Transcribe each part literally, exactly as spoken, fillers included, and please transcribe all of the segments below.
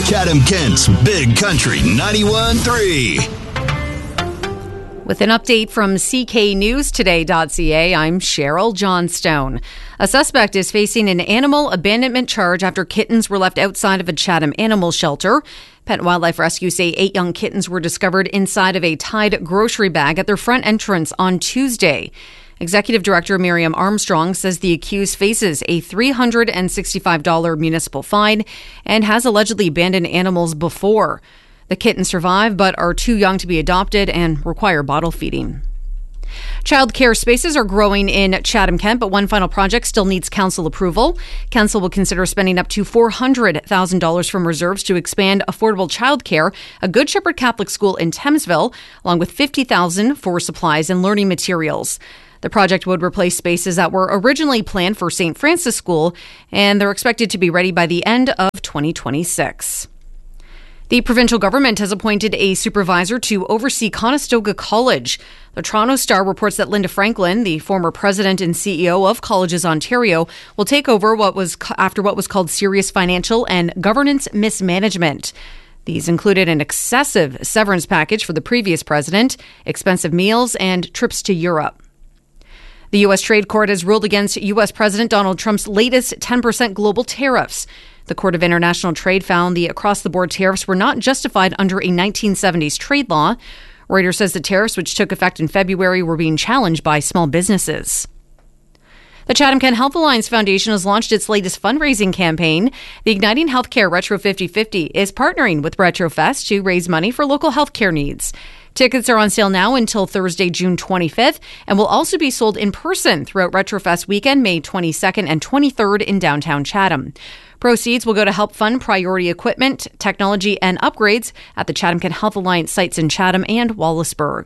Chatham-Kent's Big Country ninety-one point three. With an update from C K News Today dot C A, I'm Cheryl Johnstone. A suspect is facing an animal abandonment charge after kittens were left outside of a Chatham animal shelter. Pet and Wildlife Rescue say eight young kittens were discovered inside of a Tide grocery bag at their front entrance on Tuesday. Executive Director Miriam Armstrong says the accused faces a three hundred sixty-five dollars municipal fine and has allegedly abandoned animals before. The kittens survive but are too young to be adopted and require bottle feeding. Child care spaces are growing in Chatham-Kent, but one final project still needs council approval. Council will consider spending up to four hundred thousand dollars from reserves to expand affordable childcare, a Good Shepherd Catholic school in Thamesville, along with fifty thousand dollars for supplies and learning materials. The project would replace spaces that were originally planned for Saint Francis School, and they're expected to be ready by the end of twenty twenty-six. The provincial government has appointed a supervisor to oversee Conestoga College. The Toronto Star reports that Linda Franklin, the former president and C E O of Colleges Ontario, will take over what was after what was called serious financial and governance mismanagement. These included an excessive severance package for the previous president, expensive meals, and trips to Europe. The U S Trade Court has ruled against U S President Donald Trump's latest ten percent global tariffs. The Court of International Trade found the across-the-board tariffs were not justified under a nineteen seventies trade law. Reuters says the tariffs, which took effect in February, were being challenged by small businesses. The Chatham-Kent Health Alliance Foundation has launched its latest fundraising campaign. The Igniting Healthcare Retro fifty fifty is partnering with RetroFest to raise money for local healthcare needs. Tickets are on sale now until Thursday, June twenty-fifth, and will also be sold in person throughout RetroFest weekend, May twenty-second and twenty-third in downtown Chatham. Proceeds will go to help fund priority equipment, technology, and upgrades at the Chatham-Kent Health Alliance sites in Chatham and Wallaceburg.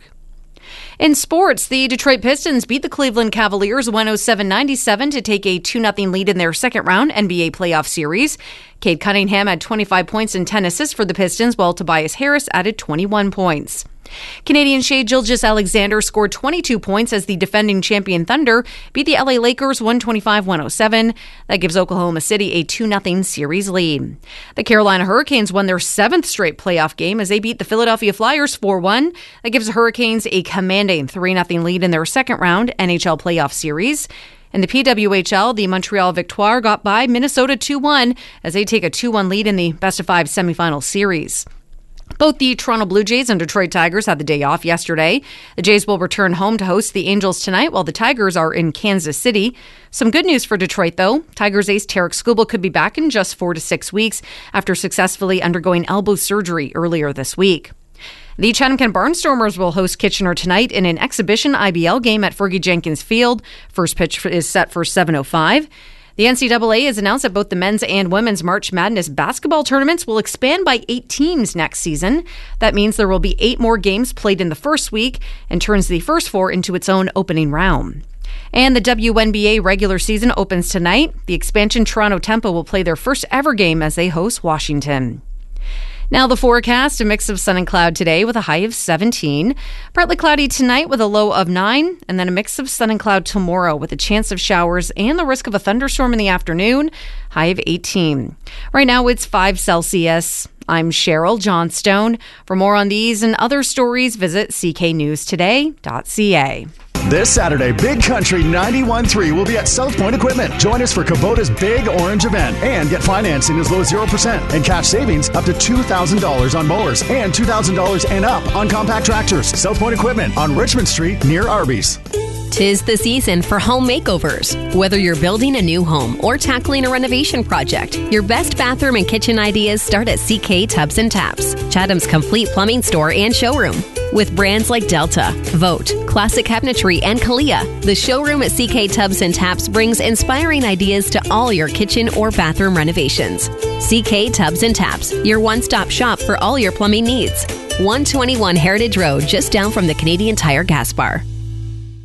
In sports, the Detroit Pistons beat the Cleveland Cavaliers one oh seven ninety-seven to take a two nothing lead in their second round N B A playoff series. Cade Cunningham had twenty-five points and ten assists for the Pistons, while Tobias Harris added twenty-one points. Canadian Shai Gilgeous-Alexander scored twenty-two points as the defending champion Thunder beat the L A Lakers one twenty-five to one oh seven. That gives Oklahoma City a two nothing series lead. The Carolina Hurricanes won their seventh straight playoff game as they beat the Philadelphia Flyers four one. That gives the Hurricanes a commanding three nothing lead in their second round N H L playoff series. In the P W H L, the Montreal Victoire got by Minnesota two one as they take a two one lead in the best-of-five semifinal series. Both the Toronto Blue Jays and Detroit Tigers had the day off yesterday. The Jays will return home to host the Angels tonight, while the Tigers are in Kansas City. Some good news for Detroit, though. Tigers ace Tarek Skubal could be back in just four to six weeks after successfully undergoing elbow surgery earlier this week. The Chatham-Kent Barnstormers will host Kitchener tonight in an exhibition I B L game at Fergie Jenkins Field. First pitch is set for seven oh five. The N C double A has announced that both the men's and women's March Madness basketball tournaments will expand by eight teams next season. That means there will be eight more games played in the first week and turns the first four into its own opening round. And the W N B A regular season opens tonight. The expansion Toronto Tempo will play their first ever game as they host Washington. Now the forecast, a mix of sun and cloud today with a high of seventeen. Partly cloudy tonight with a low of nine. And then a mix of sun and cloud tomorrow with a chance of showers and the risk of a thunderstorm in the afternoon. High of eighteen. Right now it's five Celsius. I'm Cheryl Johnstone. For more on these and other stories, visit C K News Today dot C A. This Saturday, Big Country ninety-one point three will be at South Point Equipment. Join us for Kubota's Big Orange event and get financing as low as zero percent and cash savings up to two thousand dollars on mowers and two thousand dollars and up on compact tractors. South Point Equipment on Richmond Street near Arby's. Tis the season for home makeovers. Whether you're building a new home or tackling a renovation project, your best bathroom and kitchen ideas start at C K Tubs and Taps, Chatham's complete plumbing store and showroom. With brands like Delta, Vote, Classic Cabinetry, and Kalia, the showroom at C K Tubs and Taps brings inspiring ideas to all your kitchen or bathroom renovations. C K Tubs and Taps, your one-stop shop for all your plumbing needs. one twenty-one Heritage Road, just down from the Canadian Tire gas bar.